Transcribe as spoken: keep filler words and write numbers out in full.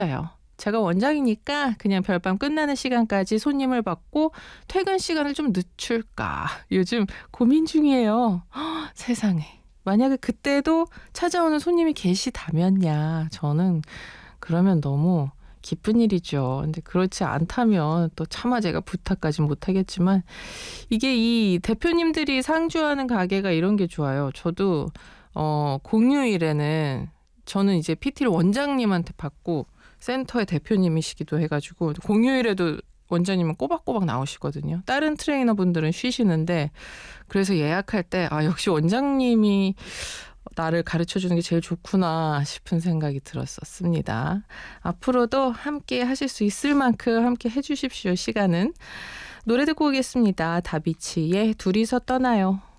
요 제가 원장이니까 그냥 별밤 끝나는 시간까지 손님을 받고 퇴근 시간을 좀 늦출까 요즘 고민 중이에요. 허, 세상에. 만약에 그때도 찾아오는 손님이 계시다면야 저는 그러면 너무 기쁜 일이죠. 근데 그렇지 않다면 또 차마 제가 부탁까지 못하겠지만 이게 이 대표님들이 상주하는 가게가 이런 게 좋아요. 저도 어, 공휴일에는 저는 이제 피티를 원장님한테 받고 센터의 대표님이시기도 해가지고 공휴일에도 원장님은 꼬박꼬박 나오시거든요. 다른 트레이너분들은 쉬시는데 그래서 예약할 때 아 역시 원장님이 나를 가르쳐주는 게 제일 좋구나 싶은 생각이 들었었습니다. 앞으로도 함께 하실 수 있을 만큼 함께 해주십시오. 시간은. 노래 듣고 오겠습니다. 다비치의 둘이서 떠나요.